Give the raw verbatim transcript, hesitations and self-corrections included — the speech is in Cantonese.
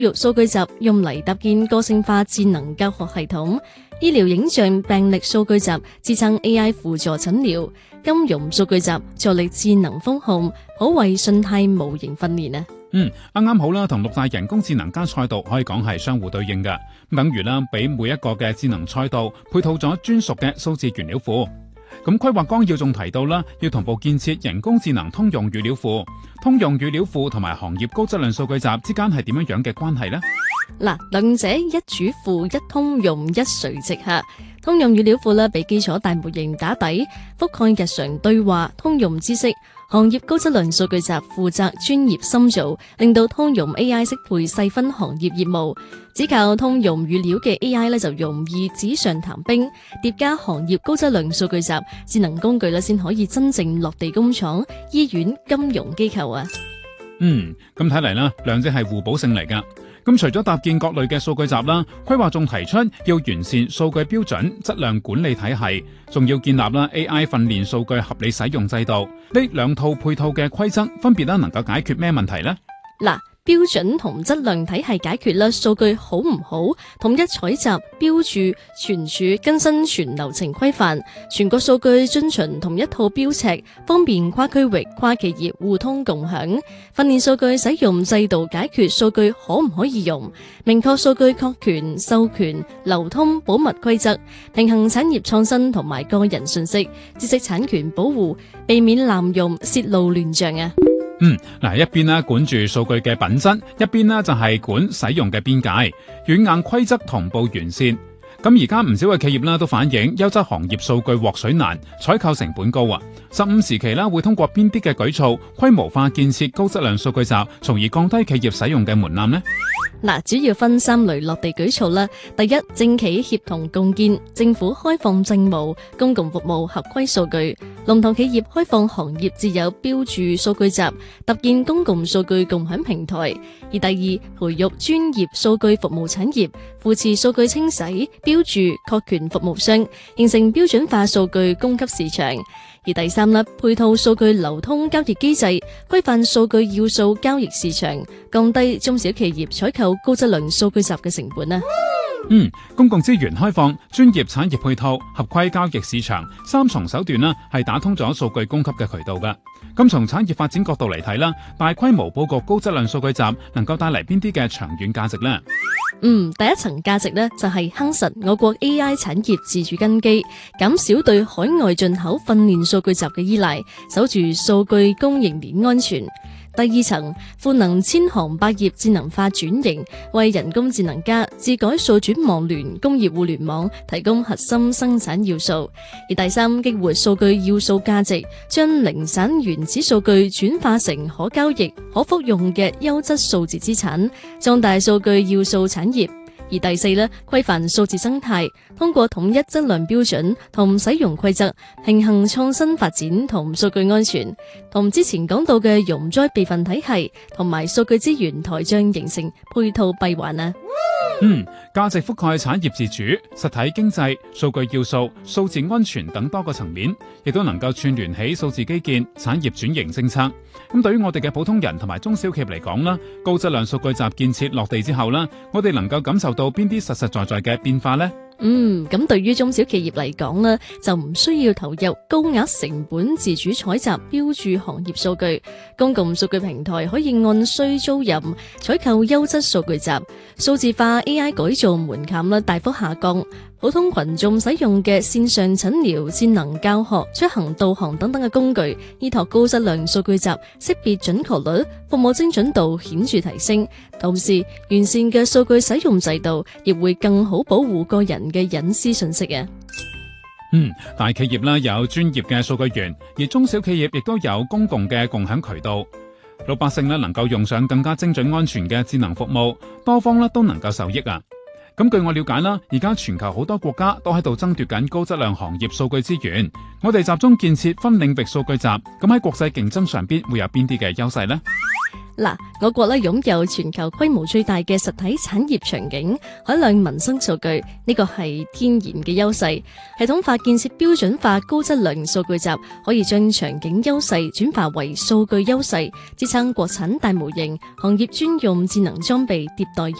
育數據集用嚟搭建個性化智能教學系統，醫療影像病歷數據集支撐 A I 輔助診療，金融數據集助力智能風控，可謂信貸模型訓練啊！ 嗯，啱啱好啦，同六大人工智能加賽道可以講係相互對應嘅，等於啦，俾每一個嘅智能賽道配套咗專屬嘅數字原料庫。咁規劃綱要仲提到啦，要同步建設人工智能通用語料庫。通用語料庫同埋行業高質量數據集之間係點樣樣嘅關係呢？ 嗱，兩者一主庫一通用一垂直下。通用語料庫咧，俾基礎大模型打底，覆蓋日常對話通用知識。行業高質量數據集負責專業深造，令到通用 A I 適配細分行業業務。只靠通用語料嘅 A I 咧，就容易紙上談兵，疊加行業高質量數據集智能工具咧，先可以真正落地工廠、醫院、金融機構啊。 嗯，咁睇嚟啦，兩者係互補性嚟噶。咁除咗搭建各類嘅數據集啦，規劃仲提出要完善數據標準、質量管理體系，仲要建立啦 A I 訓練數據合理使用制度。呢兩套配套嘅規則，分別啦能夠解決咩問題呢？ 嗱，標準同質量體系解決啦，數據好唔好，統一採集、標注、存儲、更新全流程規範，全國數據遵循同一套標尺，方便跨區域、跨企業互通共享。訓練數據使用制度解決數據可唔可以用，明確數據確權、授權、流通、保密規則，平衡產業創新同埋個人信息、知識產權保護，避免濫用、泄露亂象啊！ 嗯，嗱，一邊啦管住數據嘅品質，一邊啦就係管使用嘅邊界，軟硬規則同步完善。咁而家唔少嘅企業啦都反映優質行業數據獲取難，採購成本高啊。十五時期啦會通過邊啲嘅舉措規模化建設高質量數據集，從而降低企業使用嘅門檻呢？ 嗱，主要分三類落地舉措啦。第一，政企協同共建，政府開放政務、公共服務合規數據，龍頭企業開放行業自有標注數據集，搭建公共數據共享平台。而第二，培育專業數據服務產業，扶持數據清洗、標注、確權服務商，形成標準化數據供給市場。而第三粒，配套數據流通交易機制，規範數據要素交易市場，降低中小企業採購高質量數據集嘅成本啊！ 嗯，公共資源開放、專業產業配套、合規交易市場三重手段啦，係打通咗數據供給嘅渠道噶。咁從產業發展角度嚟睇啦，大規模佈局高質量數據集能夠帶嚟邊啲嘅長遠價值呢？ 嗯，第一層價值呢，就係夯實我國 A I 產業自主根基，減少對海外進口訓練數據集嘅依賴，守住數據供應鏈安全。第二層，賦能千行百業智能化轉型，為人工智能加、智改數轉網聯、工業互聯網提供核心生產要素。而第三，激活數據要素價值，將零散原始數據轉化成可交易、可複用嘅優質數字資產，壯大數據要素產業。而第四呢，規範數字生態，通過統一質量標準同使用規則，平衡創新發展同數據安全，同之前講到嘅容災備份體系同埋數據資源台帳形成配套閉環啊！ 嗯，價值覆蓋產業自主、實體經濟、數據要素、數字安全等多個層面，亦都能夠串聯起數字基建、產業轉型政策。咁對於我哋嘅普通人同埋中小企業嚟講啦，高質量數據集建設落地之後啦，我哋能夠感受到邊啲實實在在嘅變化呢？ 嗯，咁對於中小企業嚟講呢，就唔需要投入高額成本自主採集標注行業數據，公共數據平台可以按需租賃採購優質數據集，數字化 A I 改造門檻啦大幅下降，普通群眾使用嘅線上診療、智能教學、出行導航等等嘅工具，依託高質量數據集，識別準確率、服務精準度顯著提升，同時完善嘅數據使用制度，亦會更好保護個人嘅隱私信息啊！ 嗯，大企業啦有專業嘅數據源，而中小企業亦都有公共嘅共享渠道，老百姓咧能夠用上更加精準安全嘅智能服務，多方咧都能夠受益啊！咁據我了解啦，而家全球好多國家都喺度爭奪緊高質量行業數據資源，我哋集中建設分領域數據集，咁喺國際競爭上邊會有邊啲嘅優勢呢？ 嗱，我國咧擁有全球規模最大嘅實體產業場景、海量民生數據，呢個係天然嘅優勢。系統化建設標準化高質量數據集，可以將場景優勢轉化為數據優勢，支撐國產大模型、行業專用智能裝備迭代。